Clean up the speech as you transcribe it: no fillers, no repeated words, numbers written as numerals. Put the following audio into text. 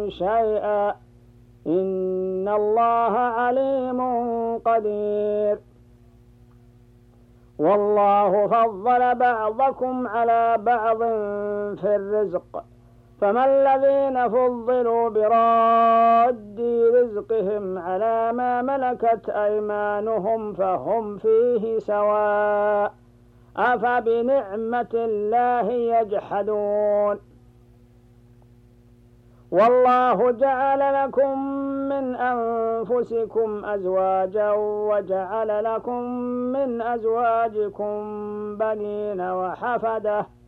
شيئا إن الله عليم قدير. والله فضل بعضكم على بعض في الرزق فما الذين فضلوا براد رزقهم على ما ملكت أيمانهم فهم فيه سواء أفبنعمة الله يجحدون. والله جعل لكم من أنفسكم أزواجا وجعل لكم من أزواجكم بنين وحفدة